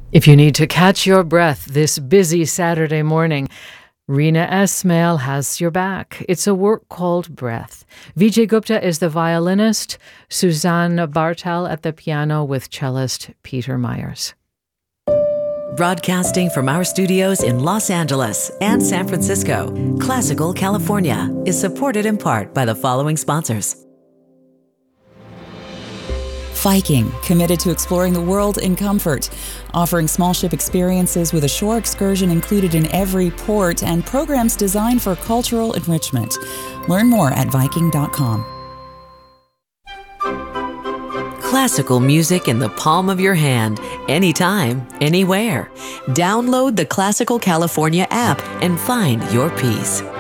If you need to catch your breath this busy Saturday morning, Reena Esmail has your back. It's a work called Breath. Vijay Gupta is the violinist, Suzanne Bartal at the piano with cellist Peter Myers. Broadcasting from our studios in Los Angeles and San Francisco, Classical California is supported in part by the following sponsors. Viking, committed to exploring the world in comfort, offering small ship experiences with a shore excursion included in every port and programs designed for cultural enrichment. Learn more at Viking.com. Classical music in the palm of your hand, anytime, anywhere. Download the Classical California app and find your peace.